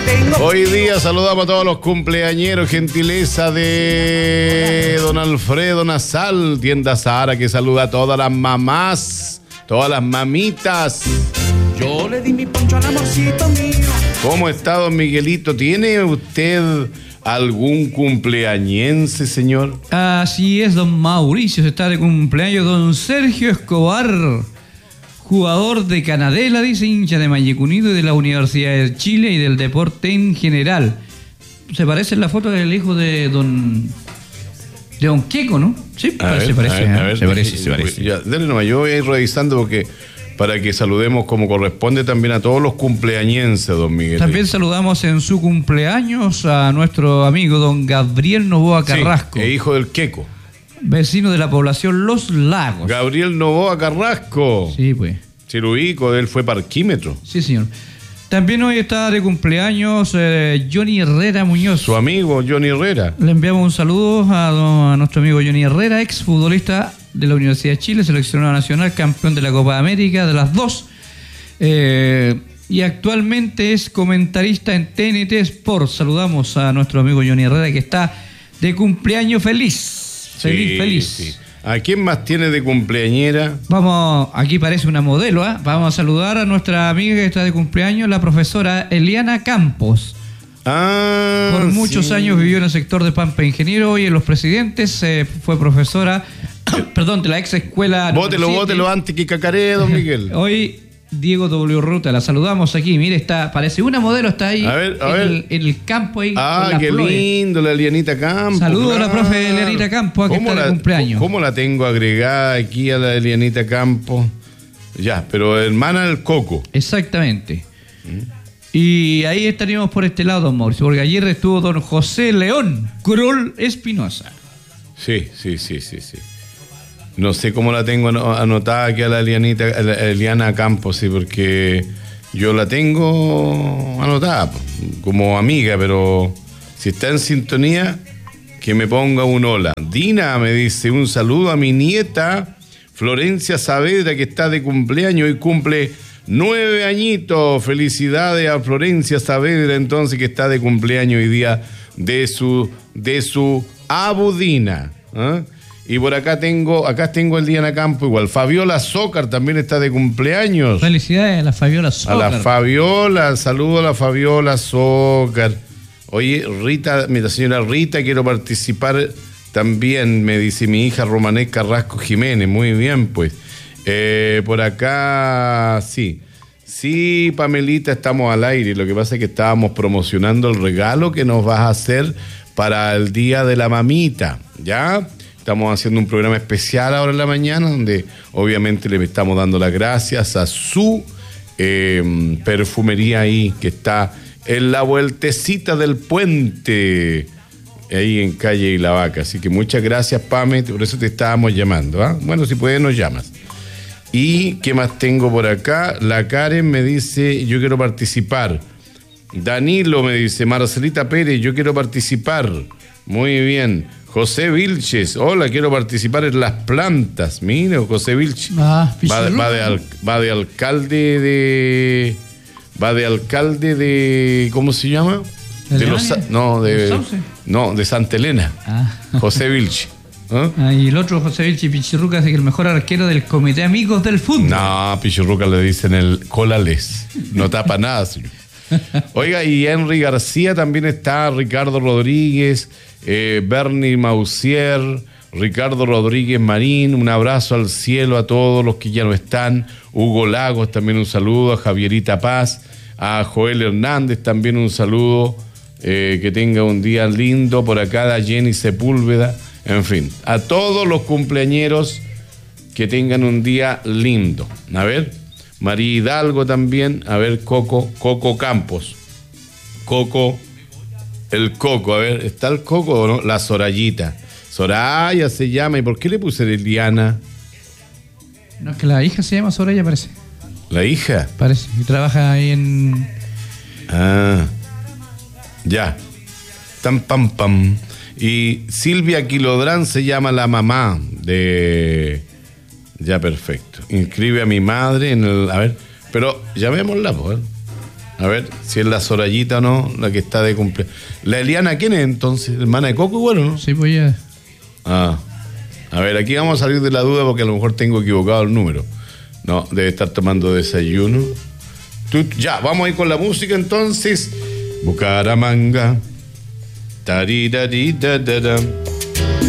Hoy día saludamos a todos los cumpleañeros, gentileza de don Alfredo Nazal, tienda Sahara, que saluda a todas las mamás, todas las mamitas. Yo le di mi poncho al amorcito mío. ¿Cómo está, don Miguelito? ¿Tiene usted algún cumpleañense, señor? Así es, don Mauricio, está de cumpleaños don Sergio Escobar, jugador de Canadela, dice, hincha de Mallecunido y de la Universidad de Chile y del deporte en general. Se parece en la foto del hijo de don Queco, ¿no? Sí, se parece. Ya, dale nomás, yo voy a ir revisando porque para que saludemos como corresponde también a todos los cumpleañenses, don Miguel. También saludamos en su cumpleaños a nuestro amigo don Gabriel Novoa Carrasco. Sí, hijo del Queco. Vecino de la población Los Lagos. Gabriel Novoa Carrasco. Sí, pues. Sí, lo ubico, él fue parquímetro. Sí, señor. También hoy está de cumpleaños Johnny Herrera Muñoz. Su amigo Johnny Herrera. Le enviamos un saludo a nuestro amigo Johnny Herrera, exfutbolista de la Universidad de Chile, seleccionado nacional, campeón de la Copa de América, de las dos. Y actualmente es comentarista en TNT Sports. Saludamos a nuestro amigo Johnny Herrera, que está de cumpleaños feliz. Feliz. Sí. ¿A quién más tiene de cumpleañera? Vamos, aquí parece una modelo, ¿eh? Vamos a saludar a nuestra amiga que está de cumpleaños, la profesora Eliana Campos. Por muchos años vivió en el sector de Pampa Ingeniero, hoy en Los Presidentes, fue profesora, de la ex escuela. Bótelo antes que cacaree, don Miguel. Hoy Diego W. Ruta, la saludamos aquí, mire, parece una modelo, está ahí en el campo ahí. Qué flores. Lindo, la Elianita Campos. Saludos a la profe Elianita Campos, que está de cumpleaños. ¿Cómo la tengo agregada aquí a la Elianita Campos? Ya, pero hermana del Coco. Exactamente. Y ahí estaríamos por este lado, don Mauricio, porque ayer estuvo don José León Crol Espinosa. Sí. No sé cómo la tengo anotada aquí a la Eliana Campos, sí, porque yo la tengo anotada como amiga, pero si está en sintonía, que me ponga un hola. Dina me dice, un saludo a mi nieta Florencia Saavedra, que está de cumpleaños y cumple 9 añitos. Felicidades a Florencia Saavedra, entonces, que está de cumpleaños hoy día de su abudina. Y por acá tengo el Diana Campo igual. Fabiola Zócar también está de cumpleaños. Felicidades a la Fabiola Zócar. A la Fabiola, saludo a la Fabiola Zócar. Oye, Rita, mira, señora Rita, quiero participar también, me dice mi hija Romané Carrasco Jiménez. Muy bien, pues. Por acá, sí. Sí, Pamelita, estamos al aire. Lo que pasa es que estábamos promocionando el regalo que nos vas a hacer para el Día de la Mamita, ¿ya? Estamos haciendo un programa especial ahora en la mañana, donde obviamente le estamos dando las gracias a su perfumería ahí, que está en la vueltecita del puente, ahí en calle y la Vaca. Así que muchas gracias, Pame, por eso te estábamos llamando, ¿ah? Bueno, si puedes nos llamas. ¿Y qué más tengo por acá? La Karen me dice, yo quiero participar. Danilo me dice, Marcelita Pérez, yo quiero participar. Muy bien. José Vilches, hola, quiero participar en las plantas. Mira, José Vilches. Va de alcalde de ¿cómo se llama? De Santa Elena. José Vilches. Y el otro José Vilches Pichirruca es el mejor arquero del Comité Amigos del Fútbol. No, Pichirruca le dicen el colales. No tapa nada, señor. Oiga, y Henry García también está, Ricardo Rodríguez, Bernie Mausier, Ricardo Rodríguez Marín, un abrazo al cielo a todos los que ya no están. Hugo Lagos también un saludo, a Javierita Paz, a Joel Hernández también un saludo, que tenga un día lindo. Por acá a Jenny Sepúlveda, en fin, a todos los cumpleañeros que tengan un día lindo. A ver, María Hidalgo también, a ver, Coco Campos, el Coco, a ver, ¿está el Coco o no? La Sorayita, Soraya se llama, ¿y por qué le puse Liliana? No, es que la hija se llama Soraya, parece. ¿La hija? Parece, y trabaja ahí en... Ya, pam. Y Silvia Quilodrán se llama la mamá de... Ya, perfecto. Inscribe a mi madre en el... A ver, pero llamémosla, pues. A ver si es la Sorayita o no, la que está de cumpleaños. ¿La Eliana quién es entonces? ¿Hermana de Coco igual o no? Sí, pues ya. Ah. A ver, aquí vamos a salir de la duda porque a lo mejor tengo equivocado el número. No, debe estar tomando desayuno. Ya, vamos a ir con la música entonces. Bucaramanga. Tarirari,